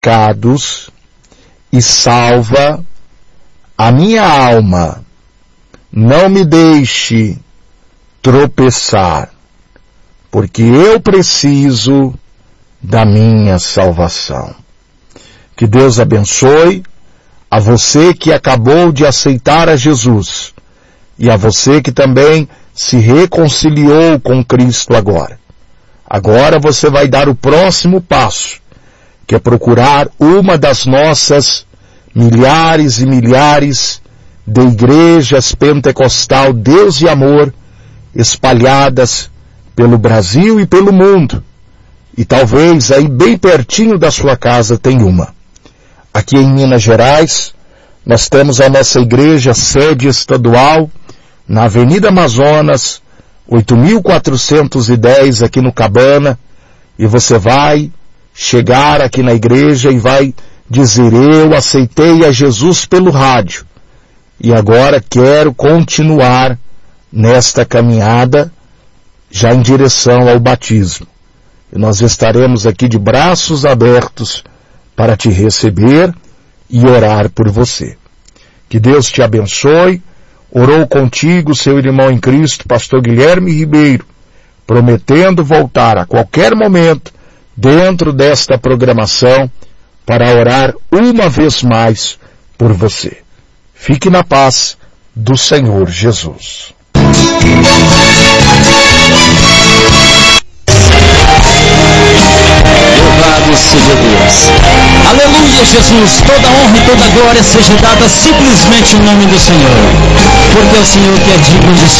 pecados e salva a minha alma. Não me deixe tropeçar, porque eu preciso da minha salvação. Que Deus abençoe a você que acabou de aceitar a Jesus e a você que também se reconciliou com Cristo agora. Agora você vai dar o próximo passo, que é procurar uma das nossas milhares e milhares de igrejas pentecostal Deus e Amor espalhadas pelo Brasil e pelo mundo. E talvez aí bem pertinho da sua casa tem uma. Aqui em Minas Gerais, nós temos a nossa igreja sede estadual na Avenida Amazonas, 8.410 aqui no Cabana, e você vai chegar aqui na igreja e vai dizer: eu aceitei a Jesus pelo rádio e agora quero continuar nesta caminhada já em direção ao batismo. E nós estaremos aqui de braços abertos para te receber e orar por você. Que Deus te abençoe. Orou contigo seu irmão em Cristo, pastor Guilherme Ribeiro, prometendo voltar a qualquer momento dentro desta programação para orar uma vez mais por você. Fique na paz do Senhor Jesus. Louvado seja Deus. Aleluia, Jesus. Toda honra e toda glória seja dada simplesmente no nome do Senhor. Porque é o Senhor que é digno de